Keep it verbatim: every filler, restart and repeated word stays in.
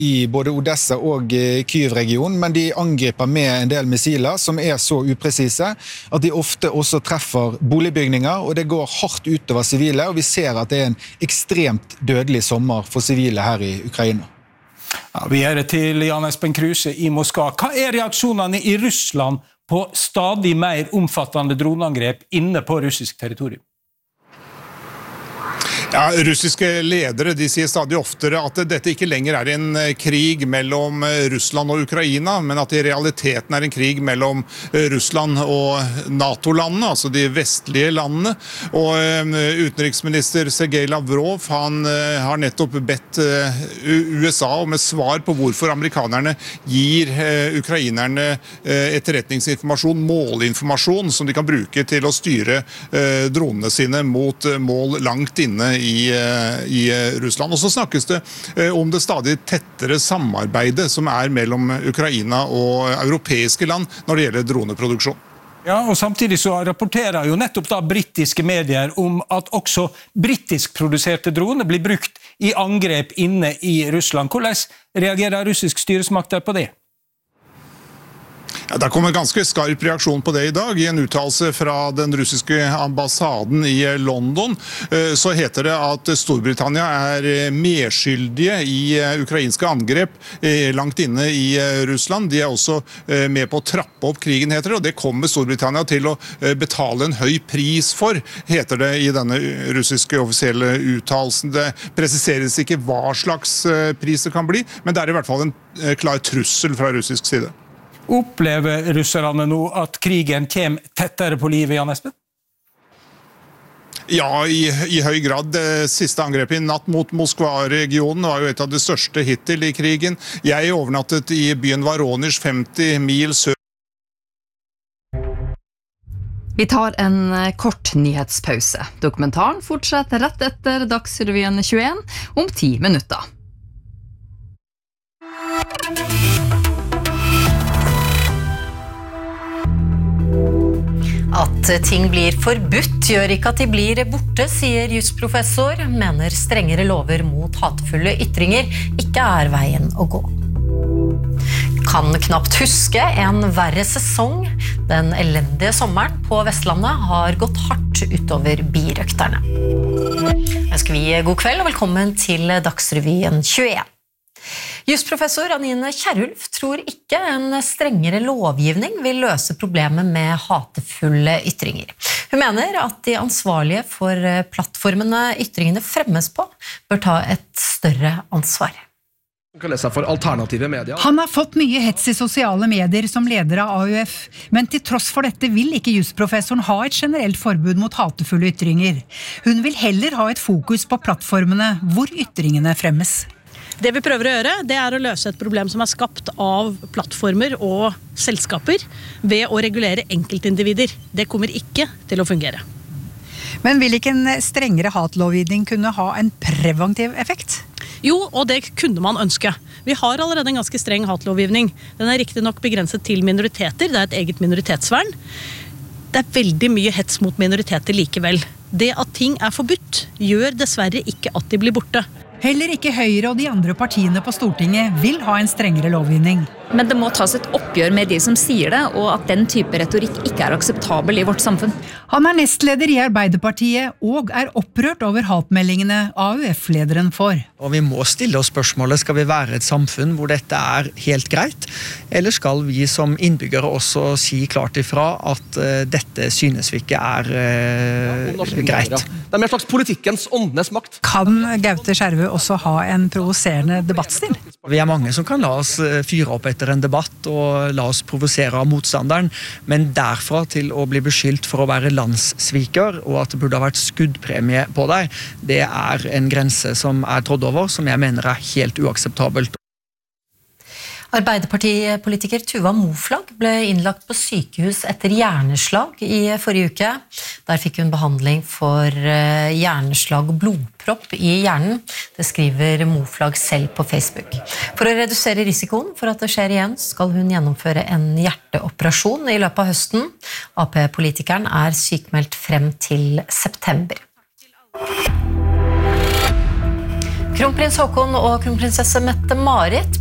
i både Odessa og Kyiv-regionen, men de angriper med en del missiler som er så upresise at de ofte også treffer boligbygninger, og det går hardt utover sivile, og vi ser at det er en ekstremt dødelig sommer for sivile her i Ukraina. Ja, vi er til Jan Espen Kruse i Moskva. Hva er reaksjonene i Russland på stadig mer omfattende droneangrep inne på russisk territorium? Ja, russiske ledere de sier stadig oftere at dette ikke lenger er en krig mellom Russland og Ukraina, men at det i realiteten er en krig mellom Russland og NATO-landene, altså de vestlige landene. Og utenriksminister Sergej Lavrov han har nettopp bedt U S A om et svar på hvorfor amerikanerne gir ukrainerne etterretningsinformasjon, målinformasjon, som de kan bruke til å styre dronene sine mot mål langt inne I, i Russland. Og så snakkes det om det stadig tettere samarbeidet som er mellom Ukraina og europeiske land når det gjelder droneproduksjon. Ja, og samtidig så rapporterer jo nettopp da brittiske medier om at også britisk produserte droner blir brukt i angrep inne i Russland. Hvordan reagerer russisk styresmakter på det? Ja, det kommer ganske skarp reaksjon på det I dag. I en uttalelse fra den russiske ambassaden I London så heter det at Storbritannia er medskyldige I ukrainske angrep langt inne I Russland. De er også med på å trappe opp krigen, heter det, og det kommer Storbritannia til å betale en høy pris for, heter det I denne russiske offisielle uttalelsen. Det presiseres ikke hva slags pris det kan bli, men det er I hvert fall en klar trussel fra russisk side. Opplever russerne nå at krigen kommer tettere på livet, Jan Espen? Ja, i, i høy grad. Det siste angrepet I natt mot Moskva-regionen var jo et av de største hittil I krigen. Jeg overnattet I byen Voronezh, femti mil sør. Vi tar en kort nyhetspause. Dokumentaren fortsetter rett etter Dagsrevyen tjueen om ti minutter. At ting blir forbudt gjør ikke at de blir borte, sier jusprofessor, mener strengere lover mot hatefulle ytringer ikke er veien å gå. Kan knapt huske en verre sesong. Den elendige sommeren på Vestlandet har gått hardt utover birøkterne. Jeg skal vi god kveld og velkommen til Dagsrevyen tjueen. Jusprofessor Anine Kierulf tror ikke en strengere lovgivning vil løse problemet med hatefulle ytringer. Hun mener at de ansvarlige for plattformene ytringene fremmes på bør ta et større ansvar. For alternative medier. Han har fått mye hets I sosiale medier som leder av A U F, men til tross for dette vil ikke jusprofessoren ha et generelt forbud mot hatefulle ytringer. Hun vil heller ha et fokus på plattformene hvor ytringene fremmes. Det vi prøver å gjøre, det er å løse et problem som er skapt av plattformer og selskaper ved å regulere enkeltindivider. Det kommer ikke til å fungere. Men vil ikke en strengere hatlovgivning kunne ha en preventiv effekt? Jo, og det kunne man ønske. Vi har allerede en ganske streng hatlovgivning. Den er riktig nok begrenset til minoriteter, det er et eget minoritetsvern. Det er veldig mye hets mot minoriteter likevel. Det at ting er forbudt, gjør dessverre ikke at de blir borte. Heller ikke Høyre og de andre partiene på Stortinget vil ha en strengere lovgivning. Men det må tas et oppgjør med de som sier det, og at den type retorikk ikke er akseptabel I vårt samfunn. Han er nestleder I Arbeiderpartiet og er opprørt over hatmeldingene A U F-lederen får. Og vi må stille oss spørsmålet, skal vi være et samfunn hvor dette er helt greit? Eller skal vi som innbyggere også si klart ifra at uh, dette synes vi ikke er uh, greit? Det er mer slags politikkens åndenes makt. Kan Gaute Skjervø også ha en provoserende debattstil? Vi er mange som kan la oss fyre opp etter en debatt og la oss provosere av motstanderen, men derfra til å bli beskyldt for å være landssviker og at det burde ha vært skuddpremie på deg, det er en grense som er trådt over, som jeg mener er helt uakseptabelt. Arbeiderpartipolitiker Tuva Moflag ble innlagt på sykehus etter hjerneslag I forrige uke. Der fikk hun behandling for hjerneslag og blodpropp I hjernen. Det skriver Moflag selv på Facebook. For å redusere risikoen for at det skjer igjen, skal hun gjennomføre en hjerteoperasjon I løpet av høsten. A P-politikeren er sykmeldt frem til september. Kronprins Haakon og kronprinsesse Mette-Marit